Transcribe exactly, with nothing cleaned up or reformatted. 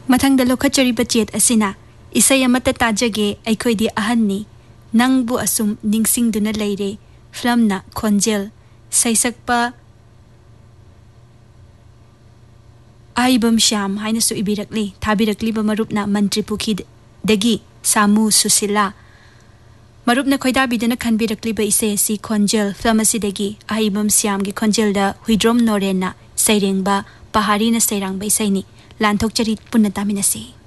ꯃꯊꯪꯗ ꯂꯧꯈꯠꯆꯔꯤꯕ ꯆꯦꯠ ꯑꯁꯤꯅ ꯏꯁꯩ ꯑꯃꯠꯇ ꯇꯥꯖꯒꯦ ꯑꯩꯈꯣꯏꯗꯤ ꯑꯍꯟꯅꯤ ꯅꯪꯕꯨ ꯑꯁꯨꯝ ꯅꯤꯡꯁꯤꯡꯗꯨꯅ ꯂꯩꯔꯦ ꯐꯤꯂꯝꯅ ꯈꯣꯟꯖꯦꯜ ꯁꯩꯁꯛꯄ ꯑꯍꯩꯕꯝ ꯁ꯭ꯌꯥꯝ ꯍꯥꯏꯅꯁꯨ ꯏꯕꯤꯔꯛꯂꯤ ꯊꯥꯕꯤꯔꯛꯂꯤꯕ ꯃꯔꯨꯞꯅ ꯃꯟꯇ꯭ꯔꯤ ꯄꯨꯈꯤꯗꯒꯤ ꯁꯥꯃꯨ ꯁꯨꯁꯤꯂꯥ ꯃꯔꯨꯞꯅ ꯈꯣꯏꯗꯥꯕꯤꯗꯨꯅ ꯈꯟꯕꯤꯔꯛꯂꯤꯕ ꯏꯁꯩ ꯑꯁꯤ ꯈꯣꯟꯖꯦꯜ ꯐꯤꯂꯝ ꯑꯁꯤꯗꯒꯤ ꯑꯍꯩꯕꯝ ꯁ꯭ꯌꯥꯝꯒꯤ ꯈꯣꯟꯖꯦꯜꯗ ꯍꯨꯏꯗ꯭ꯔꯣꯝ ꯅꯣꯔꯦꯟꯅ ꯁꯩꯔꯦꯡꯕ ꯄꯍꯥꯔꯤꯅ ꯁꯩꯔꯥꯡꯕ ꯏꯁꯩꯅꯤ ꯂꯥꯟꯊꯣꯛꯆꯔꯤ ꯄꯨꯟꯅ ꯇꯥꯃꯤꯟꯅꯁꯤ